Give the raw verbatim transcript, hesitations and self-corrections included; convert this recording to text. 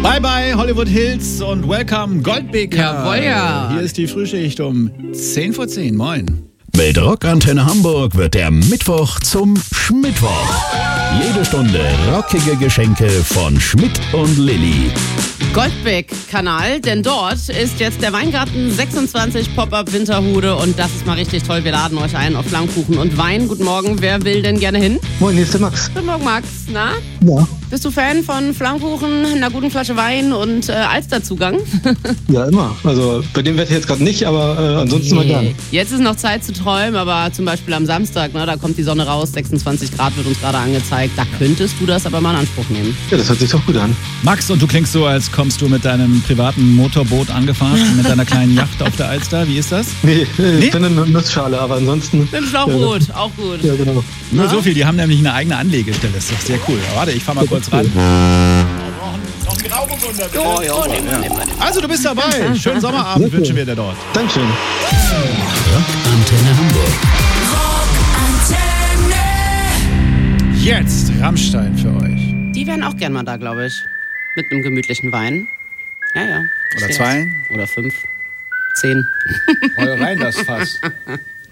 Bye bye Hollywood Hills und welcome Goldbeker. Jawohl, ja. Hier ist die Frühschicht um zehn vor zehn. Moin. Mit Rockantenne Hamburg wird der Mittwoch zum Schmittwoch. Jede Stunde rockige Geschenke von Schmidt und Lilly. Goldbeck-Kanal, denn dort ist jetzt der Weingarten sechsundzwanzig Pop-Up Winterhude und das ist mal richtig toll. Wir laden euch ein auf Flammkuchen und Wein. Guten Morgen, wer will denn gerne hin? Moin, hier ist der Max. Guten Morgen, Max. Na? Ja. Bist du Fan von Flammkuchen, einer guten Flasche Wein und äh, Alsterzugang? Ja, immer. Also bei dem Wetter jetzt gerade nicht, aber äh, ansonsten mal gern. Jetzt ist noch Zeit zu träumen, aber zum Beispiel am Samstag, ne, da kommt die Sonne raus, sechsundzwanzig Grad wird uns gerade angezeigt. Da könntest du das aber mal in Anspruch nehmen. Ja, das hört sich doch gut an. Max, und du klingst so, als kommst du mit deinem privaten Motorboot angefahren, mit deiner kleinen Yacht auf der Alster. Wie ist das? Nee, Nee? ich bin eine Nussschale, aber ansonsten... Mit dem Schlauchboot, auch gut. Ja, genau. Nur Na? so viel, die haben nämlich eine eigene Anlegestelle. Das ist doch sehr cool. Warte, ich fahr mal kurz ran. Oh, ja, nehmen wir, nehmen wir. Also, du bist dabei. Schönen Sommerabend wünschen wir dir dort. Dankeschön. Rockantenne Hamburg. Jetzt Rammstein für euch. Die wären auch gern mal da, glaube ich. Mit einem gemütlichen Wein. Ja, ja. Ich Oder seh zwei. das. Oder fünf. Zehn. Hol rein das Fass.